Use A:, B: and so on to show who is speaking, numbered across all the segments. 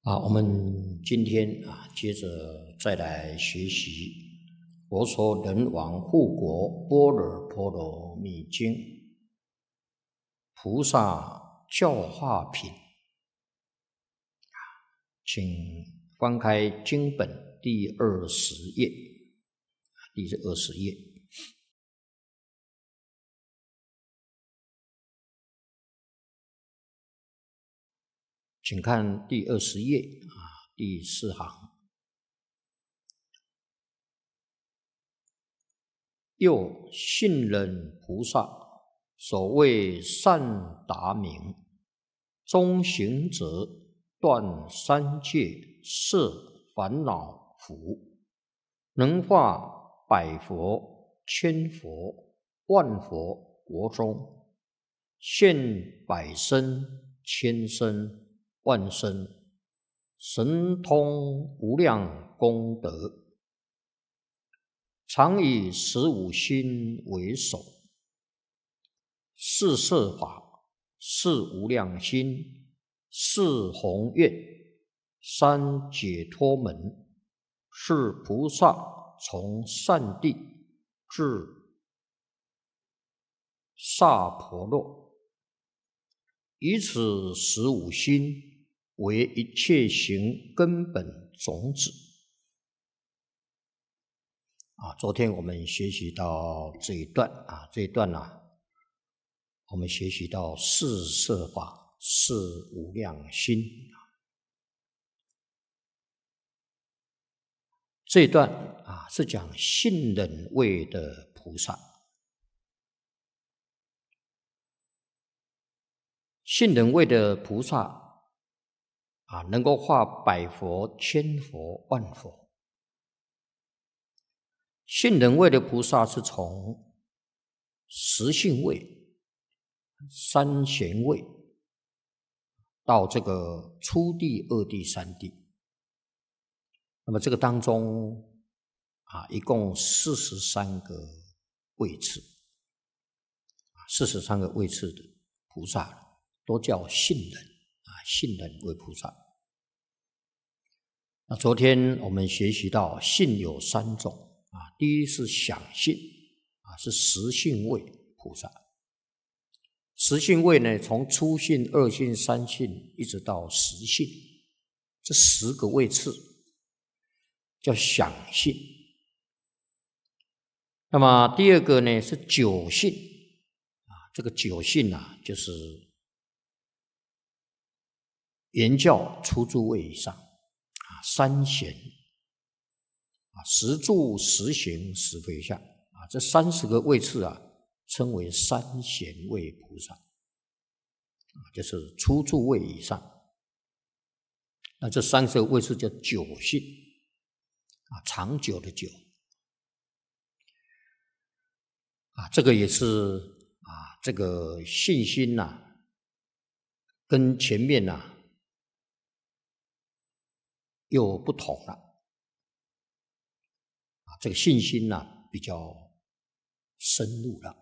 A: 我们今天接着再来学习佛说人王护国般若波罗蜜经菩萨教化品。请翻开经本第20页，第20页。请看第20页第4行。又信忍菩萨，所谓善达明，中行者断三界摄烦恼苦，能化百佛、千佛、万佛国中，现百身、千身、万身，神通无量功德，常以15心为首，是摄法，是无量心，是宏愿，三解脱门，是菩萨从善地至萨婆若，以此15心为一切行根本种子。昨天我们学习到这一段我们学习到是摄法，是无量心。这一段是讲信忍位的菩萨。信忍位的菩萨能够化百佛、千佛、万佛。信忍位的菩萨是从实性位、三贤位到这个初地、二地、三地。那么这个当中一共43个位次，43个位次的菩萨都叫信忍信忍位菩萨。那昨天我们学习到信有3种第一是想信是实性位菩萨。实性位呢，从初信、二信、三信一直到实信，这10个位次叫想信。那么第二个呢是久信这个久信就是圆教初住位以上三贤实住、实行、实非相这30个位次称为三贤位菩萨就是初住位以上。那这30个位次叫久信长久的久这个也是这个信心跟前面又不同了这个信心比较深入了。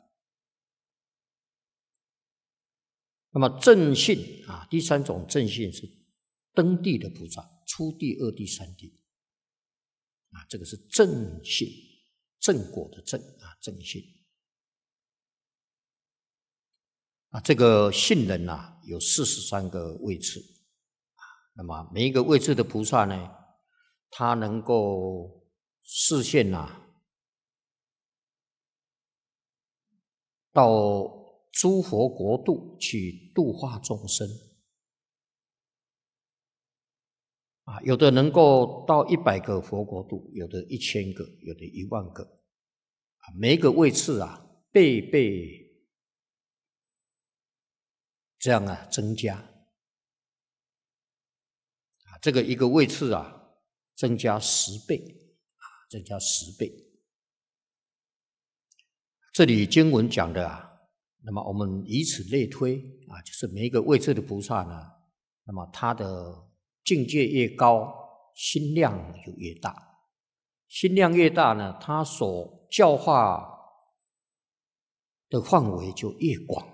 A: 那么正信第3种正信是登地的菩萨，初地、二地、三地这个是正信，正果的正正信这个信忍有43个位次那么每一个位次的菩萨呢，他能够示现到诸佛国度去度化众生有的能够到100个佛国度，有的1000个，有的10000个每一个位次倍倍这样增加这个一个位次增加10倍增加10倍。这里经文讲的那么我们以此类推就是每一个位次的菩萨呢，那么他的境界越高，心量就越大，心量越大呢，他所教化的范围就越广